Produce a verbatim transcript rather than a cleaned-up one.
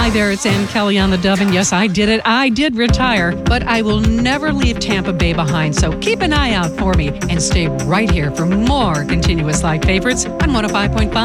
Hi there, it's Ann Kelly on the Dove, and yes, I did it. I did retire, but I will never leave Tampa Bay behind, so keep an eye out for me and stay right here for more continuous live favorites on one oh five point five.